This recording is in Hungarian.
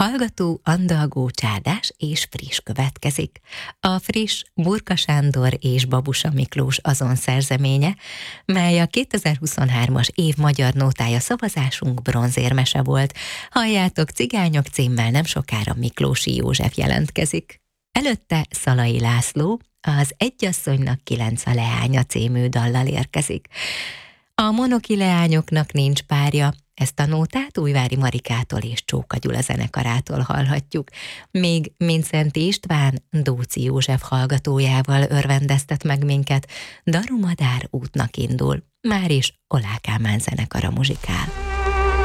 Hallgató, andalgó, csárdás és friss következik. A friss Burka Sándor és Babusa Miklós azon szerzeménye, mely a 2023-as év magyar nótája szavazásunk bronzérmese volt. Halljátok, Cigányok címmel nem sokára Miklósi József jelentkezik. Előtte Szalai László, az Egyasszonynak 9 a leánya című dallal érkezik. A Monoki leányoknak nincs párja. Ezt a nótát Újvári Marikától és Csóka Gyula zenekarától hallhatjuk, még Mindszenty István Dóczy József hallgatójával örvendeztet meg minket, Darumadár útnak indul, máris Oláh Kálmán zenekara muzsikál.